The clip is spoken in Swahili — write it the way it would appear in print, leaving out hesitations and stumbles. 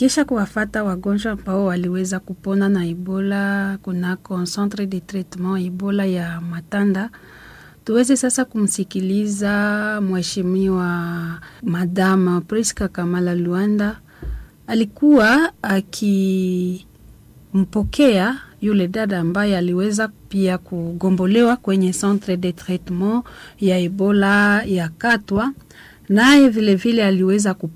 Kisha kuwafata wagonjwa ambao waliweza kupona na Ebola kunako centre de traitement Ebola ya Matanda, tuweze sasa kumsikiliza mheshimiwa Madama Priska Kamala Luanda. Alikuwa akimpokea yule dada ambaye aliweza pia kugombolewa kwenye centre de traitement ya Ebola ya Katwa, naye vile vile aliweza